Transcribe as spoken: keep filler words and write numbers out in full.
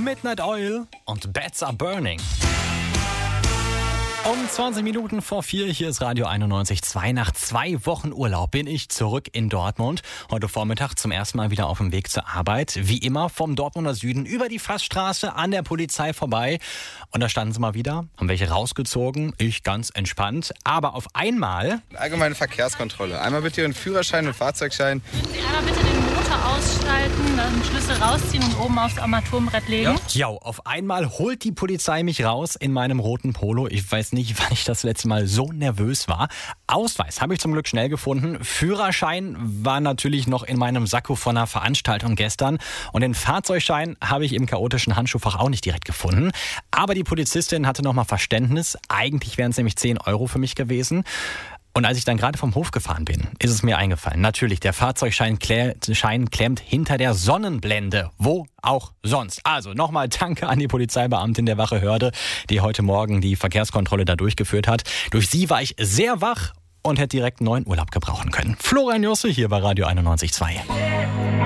Midnight Oil und Beds Are Burning. Um zwanzig Minuten vor vier, hier ist Radio einundneunzig Komma zwei. Nach zwei Wochen Urlaub bin ich zurück in Dortmund. Heute Vormittag zum ersten Mal wieder auf dem Weg zur Arbeit. Wie immer vom Dortmunder Süden über die Fassstraße an der Polizei vorbei. Und da standen sie mal wieder, haben welche rausgezogen. Ich ganz entspannt. Aber auf einmal... Allgemeine Verkehrskontrolle. Einmal bitte Ihren Führerschein und Fahrzeugschein. Würden Sie einmal bitte den Motor ausschalten, dann den Schlüssel rausziehen und oben aufs Armaturenbrett legen? Ja, auf einmal holt die Polizei mich raus in meinem roten Polo. Ich weiß nicht, wann ich das letzte Mal so nervös war. Ausweis habe ich zum Glück schnell gefunden. Führerschein war natürlich noch in meinem Sakko von einer Veranstaltung gestern. Und den Fahrzeugschein habe ich im chaotischen Handschuhfach auch nicht direkt gefunden. Aber die Polizistin hatte nochmal Verständnis. Eigentlich wären es nämlich zehn Euro für mich gewesen. Und als ich dann gerade vom Hof gefahren bin, ist es mir eingefallen. Natürlich, der Fahrzeugschein klä- Schein klemmt hinter der Sonnenblende. Wo auch sonst. Also nochmal Danke an die Polizeibeamtin der Wache Hörde, die heute Morgen die Verkehrskontrolle da durchgeführt hat. Durch sie war ich sehr wach und hätte direkt einen neuen Urlaub gebrauchen können. Florian Josse hier bei Radio einundneunzig Komma zwei.